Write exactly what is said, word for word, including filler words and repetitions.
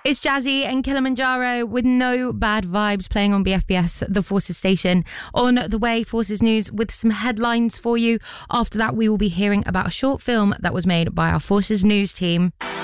It's Jazzy and Kilimanjaro with No Bad Vibes playing on B F B S, the Forces station. On the way, Forces News with some headlines for you. After that, we will be hearing about a short film that was made by our Forces News team.